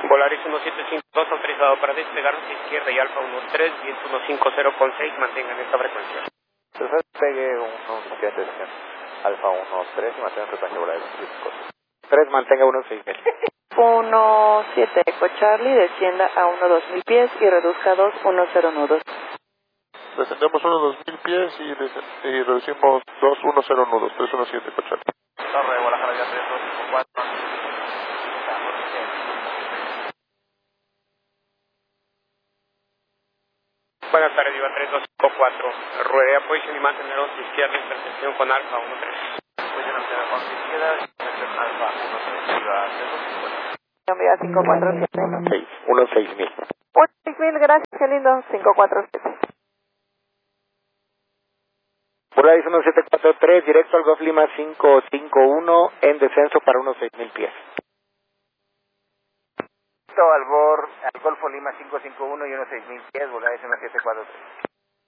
Volaris 1752 autorizado para despegar hacia izquierda y Alfa 13, viento 150,6, mantengan esta frecuencia. Despegue 17, Alfa 13 y mantengan frecuencia Volaris 1752. 3, mantenga 16000. 17 Eco Charlie, descienda a 1-2000 pies y reduzca 2-10 nudos. Descendemos 1-2000 pies y reducimos 2-10 nudos, 317 Eco Charlie. Torre de Guadalajara ya 3254. Buenas tardes, Viva 3254. Ruede a posición y manteneros de izquierda en intersección con Alfa 13. Posición con izquierda, intersección Alfa 13, Viva 3254. Viva 547. 16000. 16000, gracias, qué lindo. 547. Volaris 1743, directo al Golf Lima 551, en descenso para unos 6000 pies. Al Golfo Lima 551 y unos 6000 pies, Volaris 1743.